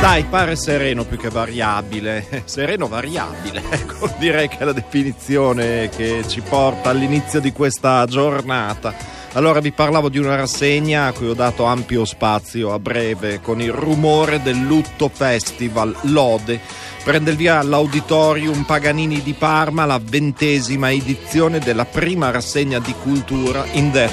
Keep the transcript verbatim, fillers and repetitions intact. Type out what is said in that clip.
Dai, pare sereno più che variabile. Sereno variabile, ecco, direi che è la definizione che ci porta all'inizio di questa giornata. Allora vi parlavo di una rassegna a cui ho dato ampio spazio a breve con il rumore del Lutto Festival Lode. Prende il via all'Auditorium Paganini di Parma la ventesima edizione della prima rassegna di cultura in Death